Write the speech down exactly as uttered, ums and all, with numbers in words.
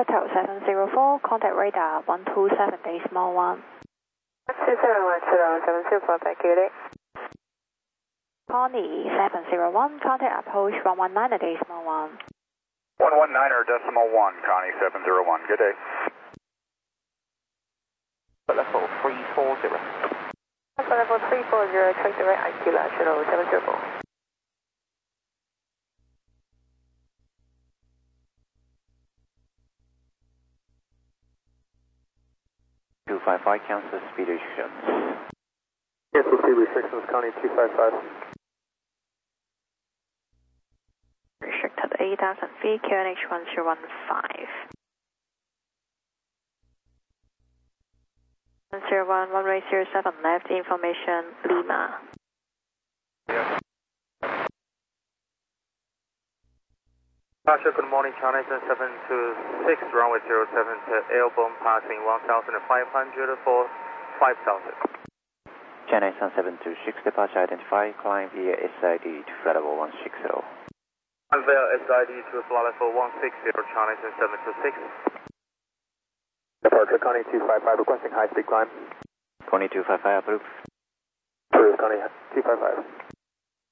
Hotel seven zero four, contact radar one two seven decimal one. two seven one, seven zero four, thank you. Connie seven zero one, contact approach one one nine decimal one. one one nine or decimal one, Connie seven zero one, good day. Level three four zero. Level three four zero, check the right I Q lateral seven zero four. two five five, cancel speed restrictions. Cancel speed restrictions, Connie two five five. Restricted eight thousand feet, Q N H one zero one five. one zero one, one way zero seven left, information Lima. Yeah. Pasha, good morning, China seven two six, runway zero seven to airborne passing one thousand five hundred for five thousand. China seven two six, departure identified, climb via S I D to flight level one six zero. Unveil S I D to flight level one six zero, China seven two six. Departure Connie two five five, requesting high speed climb. Connie two five five, approved. Approved, Connie two five five.